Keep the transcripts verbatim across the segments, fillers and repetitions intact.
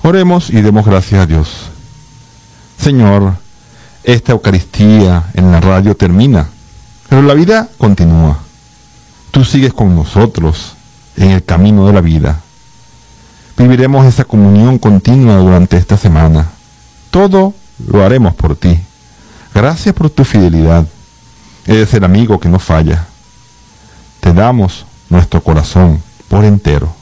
Oremos y demos gracias a Dios. Señor, esta Eucaristía en la radio termina, pero la vida continúa. Tú sigues con nosotros en el camino de la vida. Viviremos esa comunión continua durante esta semana. Todo lo haremos por ti. Gracias por tu fidelidad. Eres el amigo que no falla. Te damos nuestro corazón por entero.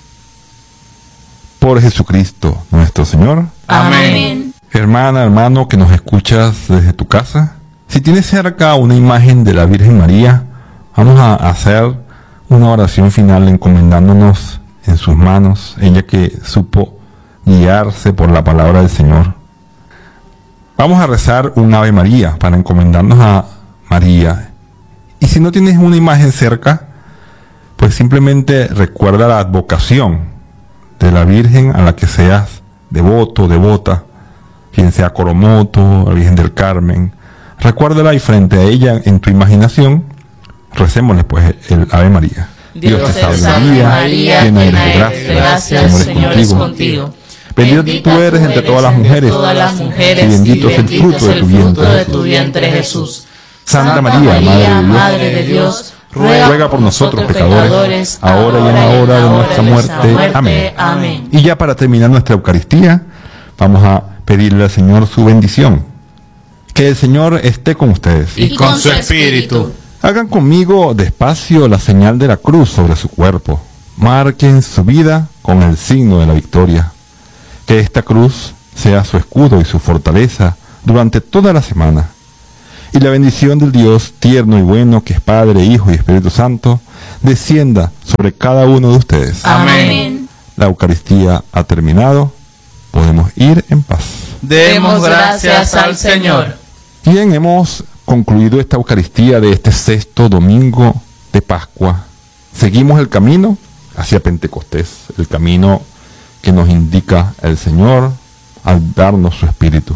Por Jesucristo nuestro Señor. Amén. Hermana, hermano que nos escuchas desde tu casa, si tienes cerca una imagen de la Virgen María, vamos a hacer una oración final encomendándonos en sus manos, ella que supo guiarse por la palabra del Señor. Vamos a rezar un Ave María para encomendarnos a María. Y si no tienes una imagen cerca, pues simplemente recuerda la advocación de la Virgen a la que seas devoto, devota, quien sea Coromoto, la Virgen del Carmen. Recuérdala y frente a ella, en tu imaginación, recémosle pues el Ave María. Dios, Dios te salve María, llena eres de gracia, gracia el Señor es contigo. Bendita tú eres entre todas las mujeres, todas las mujeres y bendito es el fruto de tu vientre, de tu vientre Jesús. Santa María, Madre de Dios, ruega, ruega por nosotros pecadores, ahora y en la hora de nuestra muerte. Amén. Amén. Y ya para terminar nuestra Eucaristía, vamos a pedirle al Señor su bendición. Que el Señor esté con ustedes. Y con su espíritu. Hagan conmigo despacio la señal de la cruz sobre su cuerpo. Marquen su vida con el signo de la victoria. Que esta cruz sea su escudo y su fortaleza durante toda la semana. Y la bendición del Dios tierno y bueno, que es Padre, Hijo y Espíritu Santo, descienda sobre cada uno de ustedes. Amén. La Eucaristía ha terminado. Podemos ir en paz. Demos gracias al Señor. Bien, hemos concluido esta Eucaristía de este sexto domingo de Pascua. Seguimos el camino hacia Pentecostés, el camino que nos indica el Señor al darnos su Espíritu.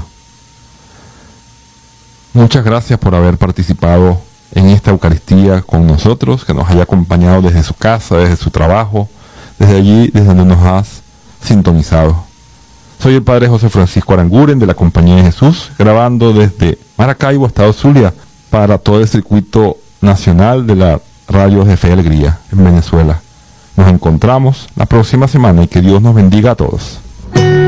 Muchas gracias por haber participado en esta Eucaristía con nosotros, que nos haya acompañado desde su casa, desde su trabajo, desde allí, desde donde nos has sintonizado. Soy el Padre José Francisco Aranguren de la Compañía de Jesús, grabando desde Maracaibo, Estado Zulia, para todo el circuito nacional de la radio de Fe y Alegría en Venezuela. Nos encontramos la próxima semana y que Dios nos bendiga a todos.